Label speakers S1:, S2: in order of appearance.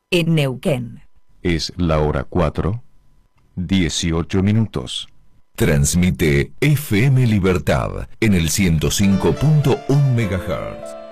S1: en Neuquén.
S2: Es la hora 4, 18 minutos.
S3: Transmite FM Libertad en el 105.1 MHz.